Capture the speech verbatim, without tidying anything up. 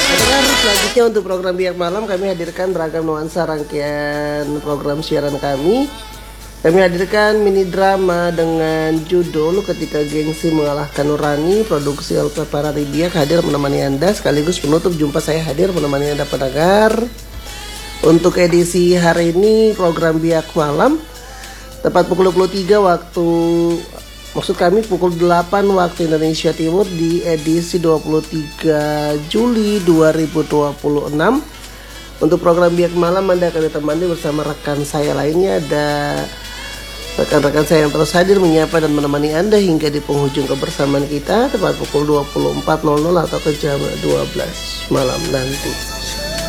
Pendengar, selanjutnya untuk program Biak Malam kami hadirkan beragam nuansa rangkaian program siaran kami. Kami hadirkan mini drama dengan judul Ketika Gengsi Mengalahkan Nurani. Produksi L P Parari Biak hadir menemani Anda, sekaligus penutup jumpa saya hadir menemani Anda pendengar. Untuk edisi hari ini program Biak Malam tepat pukul dua puluh tiga waktu, maksud kami pukul delapan waktu Indonesia Timur, di edisi dua puluh tiga Juli dua ribu dua puluh enam. Untuk program Biak Malam Anda akan ditemani bersama rekan saya lainnya. Ada rekan-rekan saya yang terus hadir menyapa dan menemani Anda hingga di penghujung kebersamaan kita tepat pukul dua puluh empat nol nol atau ke jam dua belas malam nanti.